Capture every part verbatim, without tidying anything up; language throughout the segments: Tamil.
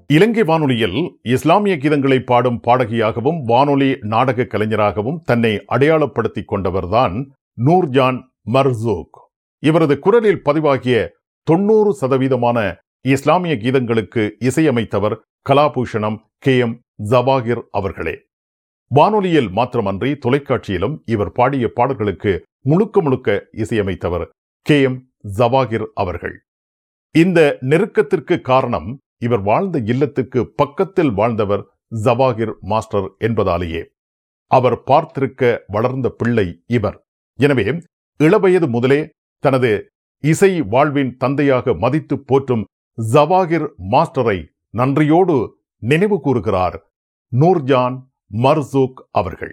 இலங்கை வானொலியில் இஸ்லாமிய கீதங்களை பாடும் பாடகியாகவும் வானொலி நாடக கலைஞராகவும் தன்னை அடையாளப்படுத்திக் கொண்டவர்தான் நூர்ஜான் மர்சூக். இவரது குரலில் பதிவாகிய தொன்னூறு சதவீதமான இஸ்லாமிய கீதங்களுக்கு இசையமைத்தவர் கலாபூஷணம் கே எம் ஜவாகிர் அவர்களே. வானொலியில் மாத்திரமன்றி தொலைக்காட்சியிலும் இவர் பாடிய பாடல்களுக்கு முழுக்க முழுக்க இசையமைத்தவர் கே எம் ஜவாகிர் அவர்கள். இந்த நெருக்கத்திற்கு காரணம் இவர் வாழ்ந்த இல்லத்துக்கு பக்கத்தில் வாழ்ந்தவர் ஜவாகிர் மாஸ்டர் என்பதாலேயே. அவர் பார்த்திருக்க வளர்ந்த பிள்ளை இவர். எனவே இளவயது முதலே தனது இசை வாழ்வின் தந்தையாக மதித்து போற்றும் ஜவாகிர் மாஸ்டரை நன்றியோடு நினைவு கூறுகிறார் நூர்ஜான் மர்சூக் அவர்கள்.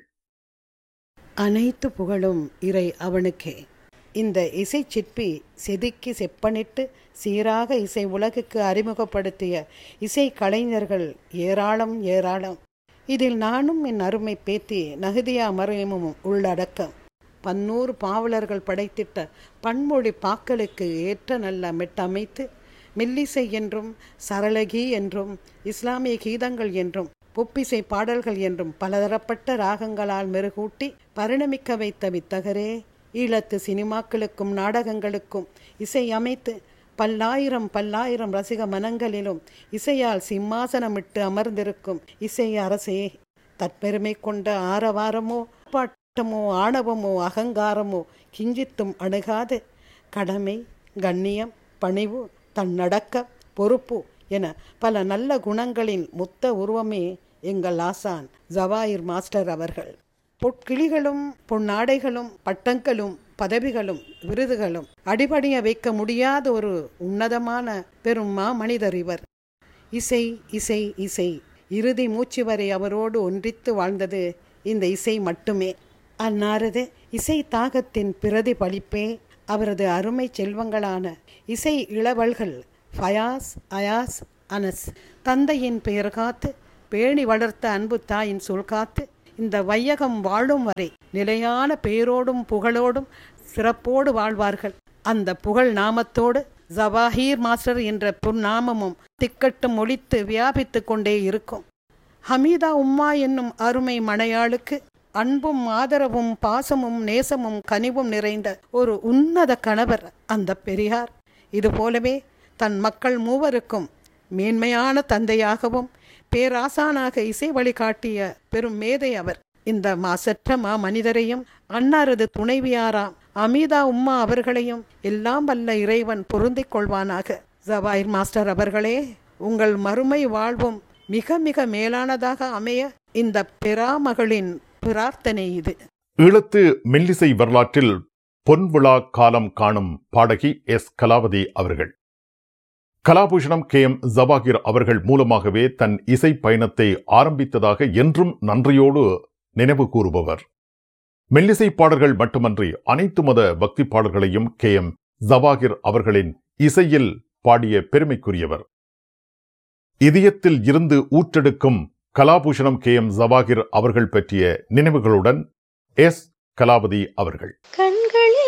அனைத்து புகழும் இறை அவனுக்கே. இந்த இசை சிற்பி செதுக்கி செப்பனிட்டு சீராக இசை உலகுக்கு அறிமுகப்படுத்திய இசை கலைஞர்கள் ஏராளம் ஏராளம். இதில் நானும் என் அருமை பேத்தி நஹ்தியா மரியமும் உள்ளடக்கம். பன்னூறு பாவலர்கள் படைத்திட்ட பன்மொழி பாக்களுக்கு ஏற்ற நல்ல மெட்டமைத்து மெல்லிசை என்றும் சரளகி என்றும் இஸ்லாமிய கீதங்கள் என்றும் பொப்பிசை பாடல்கள் என்றும் பலதரப்பட்ட ராகங்களால் மெருகூட்டி பரிணமிக்க வைத்த வித்தகரே, ஈழத்து சினிமாக்களுக்கும் நாடகங்களுக்கும் இசை அமைத்து பல்லாயிரம் பல்லாயிரம் ரசிக மனங்களிலும் இசையால் சிம்மாசனமிட்டு அமர்ந்திருக்கும் இசை அரசே, தற்பெருமை கொண்ட ஆரவாரமோ பாட்டமோ ஆணவமோ அகங்காரமோ கிஞ்சித்தும் அணுகாது கடமை, கண்ணியம், பணிவு, தன்னடக்க, பொறுப்பு என பல நல்ல குணங்களின் மொத்த உருவமே எங்கள் ஆசான் ஜவாகிர் மாஸ்டர் அவர்கள். பொற்கிளிகளும் பொன்னாடைகளும் பட்டங்களும் பதவிகளும் விருதுகளும் அடிபடிய வைக்க முடியாத ஒரு உன்னதமான பெரும் மா மனிதர் இவர். இசை இசை இசை இறுதி மூச்சு வரை அவரோடு ஒன்றித்து வாழ்ந்தது இந்த இசை மட்டுமே. அன்னாரது இசை தாகத்தின் பிரதிபலிப்பே அவரது அருமை செல்வங்களான இசை இளவல்கள் ஃபயாஸ், அயாஸ், அனஸ். தந்தையின் பெயர் காத்து பேணி வளர்த்த அன்பு தாயின் சொல் காத்து இந்த வையகம் வாழும் வரை நிலையான பேரோடும் புகழோடும் சிறப்போடு வாழ்வார்கள். அந்த புகழ் நாமத்தோடு ஜவாகிர் மாஸ்டர் என்ற புன்னாமமும் திக்கட்டும் ஒலித்து வியாபித்து கொண்டே இருக்கும். ஹமீதா உம்மா என்னும் அருமை மனையாளுக்கு அன்பும் ஆதரவும் பாசமும் நேசமும் கனிவும் நிறைந்த ஒரு உன்னத கணவர் அந்த பெரியார். இதுபோலவே தன் மக்கள் மூவருக்கும் மேன்மையான தந்தையாகவும் பேராசானாக இசை வழிகாட்டிய பெரும் மேதை அவர். இந்த மாசற்ற மா மனிதரையும் அன்னாரது துணைவியாராம் அமீதா உம்மா அவர்களையும் எல்லாம் வல்ல இறைவன் பொருந்திக் கொள்வானாக. ஜவாகிர் மாஸ்டர் அவர்களே, உங்கள் மறுமை வாழ்வும் மிக மிக மேலானதாக அமைய இந்த பெராமகளின் பிரார்த்தனை இது. ஈழத்து மெல்லிசை வரலாற்றில் பொன்விழா காலம் காணும் பாடகி எஸ் கலாவதி அவர்கள். கலாபூஷணம் கே எம் ஜவாகிர் அவர்கள் மூலமாகவே தன் இசை பயணத்தை ஆரம்பித்ததாக என்றும் நன்றியோடு நினைவு கூறுபவர். மெல்லிசை பாடல்கள் மட்டுமன்றி அனைத்து மத பக்தி பாடல்களையும் கே எம் ஜவாகிர் அவர்களின் இசையில் பாடிய பெருமைக்குரியவர். இதயத்தில் இருந்து ஊற்றெடுக்கும் கலாபூஷணம் கே எம் ஜவாகிர் அவர்கள் பற்றிய நினைவுகளுடன் எஸ் கலாவதி அவர்கள். கண்கள்